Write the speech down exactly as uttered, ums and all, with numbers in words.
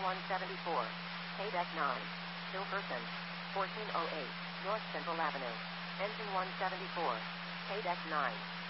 one seventy-four. K-Deck nine. Hilkerson. fourteen oh eight. North Central Avenue. Engine one seventy-four. K-Deck nine.